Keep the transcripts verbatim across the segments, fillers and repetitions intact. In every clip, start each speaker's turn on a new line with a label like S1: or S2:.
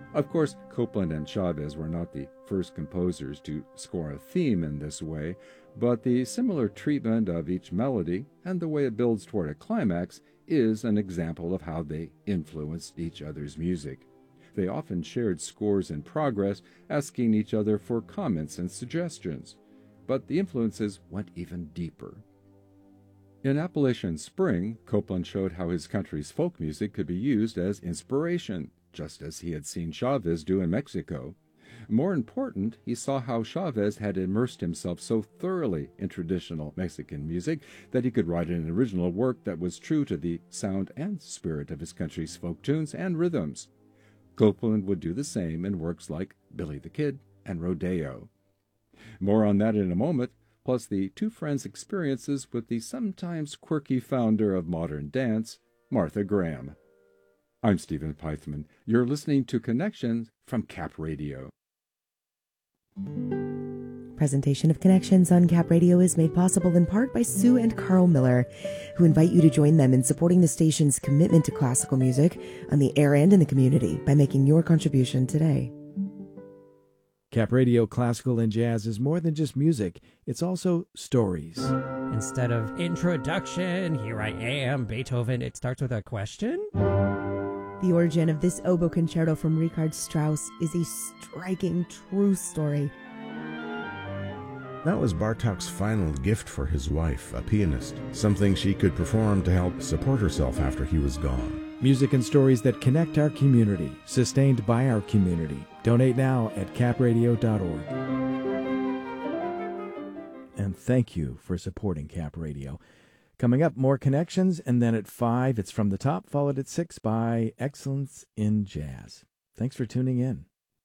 S1: Of course, Copland and Chavez were not the first composers to score a theme in this way, but the similar treatment of each melody and the way it builds toward a climax is an example of how they influenced each other's music. They often shared scores in progress, asking each other for comments and suggestions, but the influences went even deeper. In Appalachian Spring, Copland showed how his country's folk music could be used as inspiration, just as he had seen Chavez do in Mexico. More important, he saw how Chavez had immersed himself so thoroughly in traditional Mexican music that he could write an original work that was true to the sound and spirit of his country's folk tunes and rhythms. Copland would do the same in works like Billy the Kid and Rodeo. More on that in a moment, plus the two friends' experiences with the sometimes quirky founder of modern dance, Martha Graham. I'm Stephen Pythman. You're listening to Connections from Cap Radio.
S2: Presentation of Connections on Cap Radio is made possible in part by Sue and Carl Miller, who invite you to join them in supporting the station's commitment to classical music on the air and in the community by making your contribution today.
S3: Cap Radio Classical and Jazz is more than just music, it's also stories.
S4: Instead of introduction, here I am, Beethoven, it starts with a question?
S2: The origin of this oboe concerto from Richard Strauss is a striking, true story.
S5: That was Bartók's final gift for his wife, a pianist, something she could perform to help support herself after he was gone.
S3: Music and stories that connect our community, sustained by our community. Donate now at cap radio dot org. And thank you for supporting Cap Radio. Coming up, more Connections, and then at five, it's From the Top, followed at six by Excellence in Jazz. Thanks for tuning in.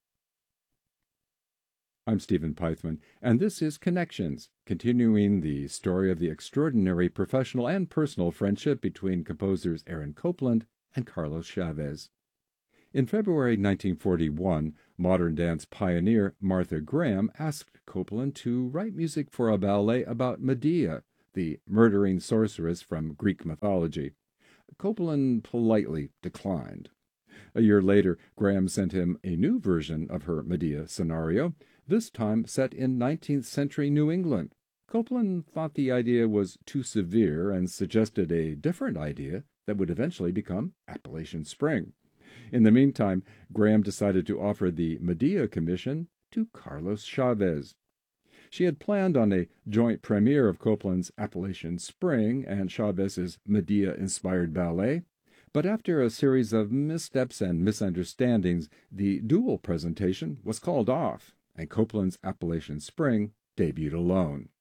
S1: I'm Stephen Pythman, and this is Connections, continuing the story of the extraordinary professional and personal friendship between composers Aaron Copland and Carlos Chavez. In February nineteen forty-one, modern dance pioneer Martha Graham asked Copland to write music for a ballet about Medea, the murdering sorceress from Greek mythology. Copland politely declined. A year later, Graham sent him a new version of her Medea scenario, this time set in nineteenth century New England. Copland thought the idea was too severe and suggested a different idea that would eventually become Appalachian Spring. In the meantime, Graham decided to offer the Medea commission to Carlos Chavez. She had planned on a joint premiere of Copland's Appalachian Spring and Chavez's Medea-inspired ballet, but after a series of missteps and misunderstandings, the dual presentation was called off, and Copland's Appalachian Spring debuted alone.